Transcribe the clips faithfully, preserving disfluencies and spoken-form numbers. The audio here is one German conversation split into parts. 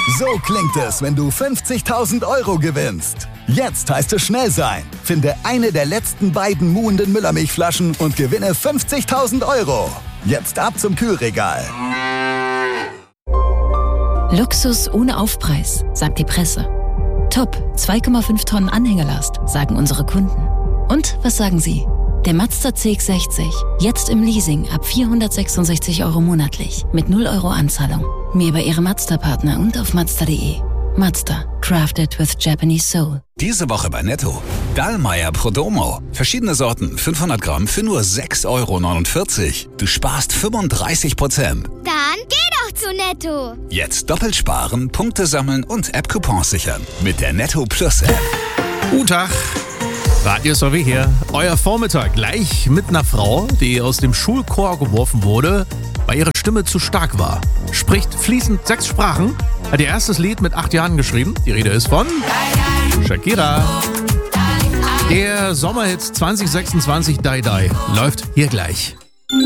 So klingt es, wenn du fünfzigtausend Euro gewinnst. Jetzt heißt es schnell sein. Finde eine der letzten beiden muhenden Müllermilchflaschen und gewinne fünfzigtausend Euro. Jetzt ab zum Kühlregal. Luxus ohne Aufpreis, sagt die Presse. Top, zwei Komma fünf Tonnen Anhängerlast, sagen unsere Kunden. Und was sagen Sie? Der Mazda C X sechzig, jetzt im Leasing ab vierhundertsechsundsechzig Euro monatlich, mit null Euro Anzahlung. Mehr bei Ihrem Mazda-Partner und auf Mazda punkt de. Mazda, crafted with Japanese soul. Diese Woche bei Netto. Dallmayr Prodomo. Verschiedene Sorten, fünfhundert Gramm für nur sechs Euro neunundvierzig. Du sparst fünfunddreißig Prozent. Dann geh doch zu Netto. Jetzt doppelt sparen, Punkte sammeln und App-Coupons sichern. Mit der Netto Plus App. Guten Tag. Radio S A W hier. Euer Vormittag gleich mit einer Frau, die aus dem Schulchor geworfen wurde, weil ihre Stimme zu stark war. Spricht fließend sechs Sprachen, hat ihr erstes Lied mit acht Jahren geschrieben. Die Rede ist von Shakira. Der Sommerhit zwanzig sechsundzwanzig Die Die läuft hier gleich.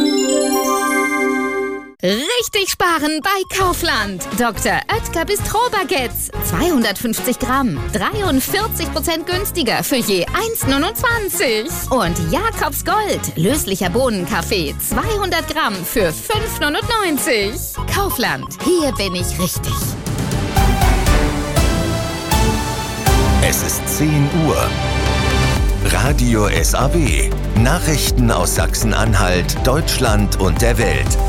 Richtig sparen bei Kaufland. Doktor Oetker Bistro-Baguettes. zweihundertfünfzig Gramm. dreiundvierzig Prozent günstiger für je eins Komma neunundzwanzig. Und Jakobs Gold. Löslicher Bohnenkaffee. zweihundert Gramm für fünf Komma neunundneunzig. Kaufland. Hier bin ich richtig. Es ist zehn Uhr. Radio S A W. Nachrichten aus Sachsen-Anhalt, Deutschland und der Welt.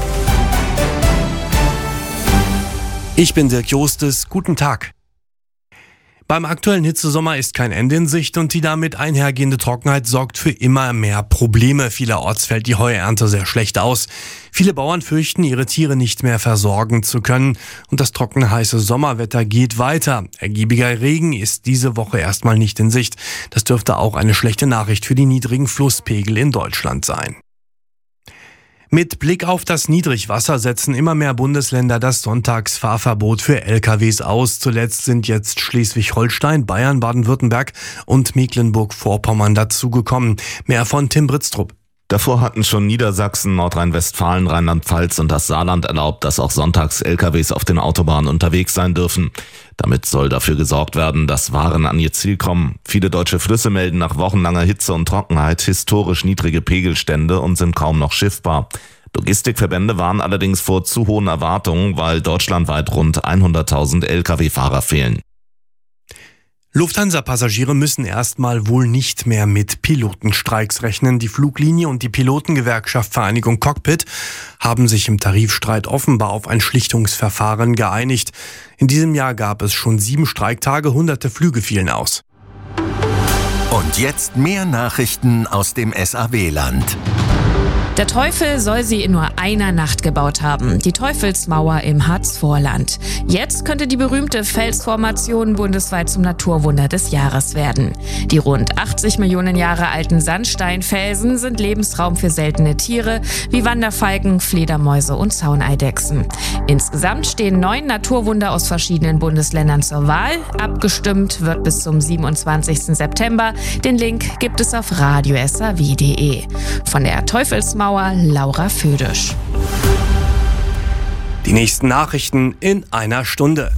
Ich bin Dirk Jostes, guten Tag. Beim aktuellen Hitzesommer ist kein Ende in Sicht und die damit einhergehende Trockenheit sorgt für immer mehr Probleme. Vielerorts fällt die Heuernte sehr schlecht aus. Viele Bauern fürchten, ihre Tiere nicht mehr versorgen zu können und das trockene, heiße Sommerwetter geht weiter. Ergiebiger Regen ist diese Woche erstmal nicht in Sicht. Das dürfte auch eine schlechte Nachricht für die niedrigen Flusspegel in Deutschland sein. Mit Blick auf das Niedrigwasser setzen immer mehr Bundesländer das Sonntagsfahrverbot für L K Ws aus. Zuletzt sind jetzt Schleswig-Holstein, Bayern, Baden-Württemberg und Mecklenburg-Vorpommern dazugekommen. Mehr von Tim Britztrup. Davor hatten schon Niedersachsen, Nordrhein-Westfalen, Rheinland-Pfalz und das Saarland erlaubt, dass auch sonntags L K Ws auf den Autobahnen unterwegs sein dürfen. Damit soll dafür gesorgt werden, dass Waren an ihr Ziel kommen. Viele deutsche Flüsse melden nach wochenlanger Hitze und Trockenheit historisch niedrige Pegelstände und sind kaum noch schiffbar. Logistikverbände warnen allerdings vor zu hohen Erwartungen, weil deutschlandweit rund hunderttausend L K W-Fahrer fehlen. Lufthansa-Passagiere müssen erstmal wohl nicht mehr mit Pilotenstreiks rechnen. Die Fluglinie und die Pilotengewerkschaft Vereinigung Cockpit haben sich im Tarifstreit offenbar auf ein Schlichtungsverfahren geeinigt. In diesem Jahr gab es schon sieben Streiktage, hunderte Flüge fielen aus. Und jetzt mehr Nachrichten aus dem S A W-Land. Der Teufel soll sie in nur einer Nacht gebaut haben, die Teufelsmauer im Harzvorland. Jetzt könnte die berühmte Felsformation bundesweit zum Naturwunder des Jahres werden. Die rund achtzig Millionen Jahre alten Sandsteinfelsen sind Lebensraum für seltene Tiere wie Wanderfalken, Fledermäuse und Zauneidechsen. Insgesamt stehen neun Naturwunder aus verschiedenen Bundesländern zur Wahl. Abgestimmt wird bis zum siebenundzwanzigsten September. Den Link gibt es auf radio s a w punkt de. Von der Teufelsmauer Laura Födisch. Die nächsten Nachrichten in einer Stunde.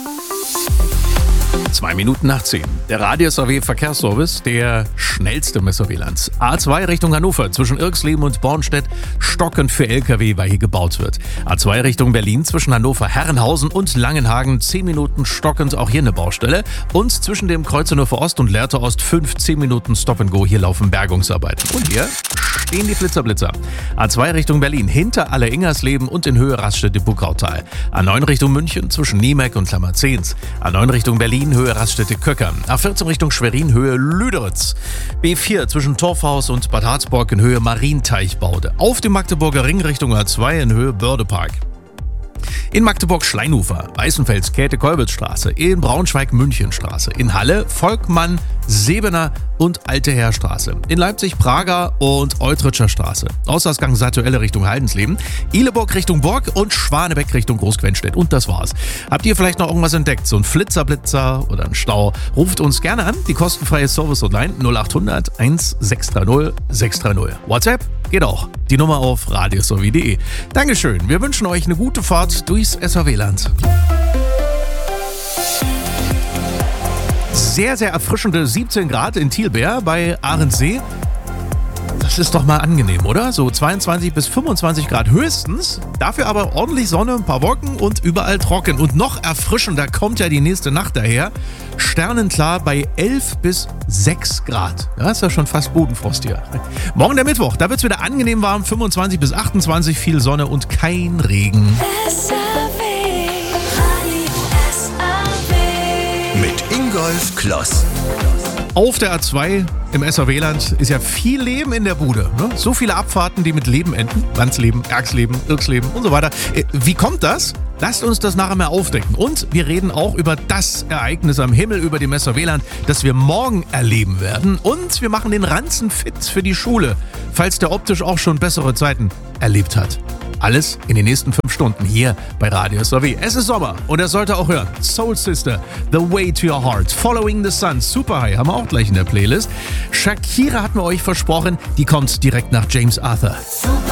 Zwei Minuten nach zehn. Der Radio S A W Verkehrsservice, der schnellste im S A W-Land. A zwei Richtung Hannover, zwischen Irxleben und Bornstedt, stockend für L K W, weil hier gebaut wird. A zwei Richtung Berlin, zwischen Hannover, Herrenhausen und Langenhagen, zehn Minuten stockend, auch hier eine Baustelle. Und zwischen dem Kreuz Hannover Ost und Lehrte Ost, fünfzehn Minuten Stop and Go, hier laufen Bergungsarbeiten. Und hier stehen die Flitzer-Blitzer. A zwei Richtung Berlin, hinter Aller-Ingersleben und in Höhe Raststätte-Buckautal. A neun Richtung München, zwischen Niemek und Klammerzehns. A neun Richtung Berlin, Höhe Raststätte-Köckern. A vierzehn Richtung Schwerin, Höhe Lüderitz. B vier zwischen Torfhaus und Bad Harzburg in Höhe Marienteichbaude. Auf dem Magdeburger Ring Richtung A zwei in Höhe Bördepark. In Magdeburg Schleinhufer, Weißenfels, Käthe-Kollwitz-Straße, in Braunschweig Münchenstraße, in Halle Volkmann, Sebener und Alte Heerstraße, in Leipzig Prager und Eutritscher Straße, Ausgangsgang Satuelle Richtung Haldensleben, Ihleburg Richtung Burg und Schwanebeck Richtung Großquenstedt. Und das war's. Habt ihr vielleicht noch irgendwas entdeckt? So ein Flitzerblitzer oder ein Stau? Ruft uns gerne an, die kostenfreie Service-Hotline null acht hundert eins sechs drei null sechs drei null. WhatsApp geht auch. Die Nummer auf radio s a w punkt de. Dankeschön. Wir wünschen euch eine gute Fahrt durchs S A W-Land. sehr, sehr erfrischende siebzehn Grad in Thielbeer bei Ahrensee. Das ist doch mal angenehm, oder? So zweiundzwanzig bis fünfundzwanzig Grad höchstens. Dafür aber ordentlich Sonne, ein paar Wolken und überall trocken. Und noch erfrischender kommt ja die nächste Nacht daher. Sternenklar bei elf bis sechs Grad. Ja, ist ja schon fast Bodenfrost hier. Morgen der Mittwoch, da wird es wieder angenehm warm. fünfundzwanzig bis achtundzwanzig, viel Sonne und kein Regen. Mit Ingolf Kloss. Auf der A zwei im S A W-Land ist ja viel Leben in der Bude. Ne? So viele Abfahrten, die mit Leben enden. Landsleben, Ergsleben, Irksleben und so weiter. Wie kommt das? Lasst uns das nachher mal aufdecken. Und wir reden auch über das Ereignis am Himmel über dem S A W-Land, das wir morgen erleben werden. Und wir machen den Ranzen fit für die Schule, falls der optisch auch schon bessere Zeiten erlebt hat. Alles in den nächsten fünf Stunden hier bei Radio S A W. Es ist Sommer und er sollte auch hören. Soul Sister, The Way to Your Heart, Following the Sun, Super High, haben wir auch gleich in der Playlist. Shakira hatten wir euch versprochen, die kommt direkt nach James Arthur. Super.